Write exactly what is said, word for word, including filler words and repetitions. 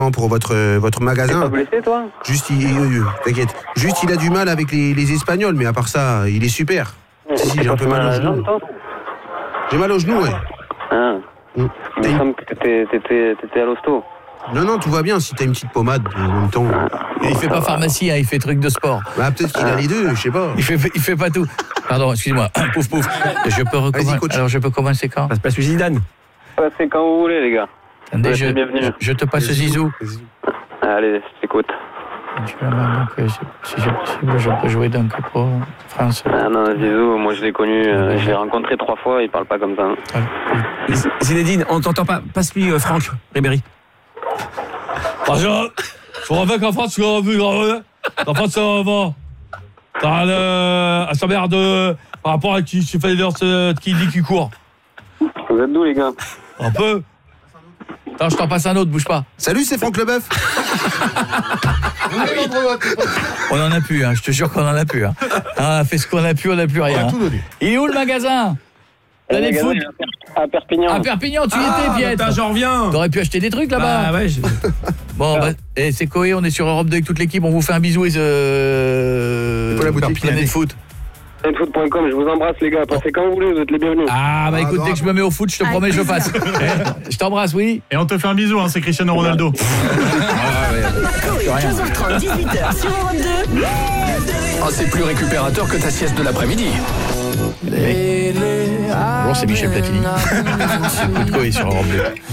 pour votre, votre magasin. T'es pas blessé, toi? Juste, il, euh, t'inquiète. Juste, il a du mal avec les, les Espagnols, mais à part ça, il est super. Si, si, j'ai un peu mal au genou. J'ai mal au genou, ouais. Ah. Mm. Il me semble que t'étais, t'étais, t'étais à l'hosto. Non, non, tout va bien si t'as une petite pommade en même temps. Et il fait pas pharmacie, hein, il fait truc de sport. Bah, peut-être qu'il a les deux, je sais pas. Il fait, il fait pas tout. Pardon, excuse-moi. Pouf, pouf. Je peux recommencer. Alors, je peux commencer quand? Ça se passe Zidane. Passez quand vous voulez, les gars. Attendez, je, je te passe Zizou. Allez, je t'écoute. Je donc, euh, si j'ai possible, je peux jouer donc pour France. Ah non, Zizou, moi je l'ai connu, euh, je l'ai rencontré trois fois, il parle pas comme ça. Hein. Zinedine, on t'entend pas. Passe-lui euh, Franck Ribéry. Bonjour. Je reviens qu'en France, tu l'as vu, en France, ça va. T'as le. À sa mère de. Par rapport à qui tu fais les qui dit qui court. Vous êtes d'où, les gars? Un peu. Attends, je t'en passe un autre, bouge pas. Salut, c'est Franck Leboeuf. On en a plus, hein, je te jure qu'on en a plus. Hein. On a fait ce qu'on a pu, on n'a plus rien. tout donné. Il est où le magasin? L'année de foot à Perpignan. À Perpignan, tu y ah, étais, Piette. Bah, j'en reviens. T'aurais pu acheter des trucs là-bas. Bah ouais. Je... Bon, bah, et c'est Coé, on est sur Europe deux avec toute l'équipe. On vous fait un bisou et euh... pour la boutique l'année de foot. Foot point com, je vous embrasse, les gars. Passez quand vous voulez, vous êtes les bienvenus. Ah, bah écoute, dès que je me mets au foot, je te promets, je le fasse. Je t'embrasse, oui. Et on te fait un bisou, hein, c'est Cristiano Ronaldo. quinze heures trente, dix-huit heures sur Europe deux. Oh, c'est plus récupérateur que ta sieste de l'après-midi. Bonjour, c'est Michel Platini. C'est le coup de Coé sur Europe deux.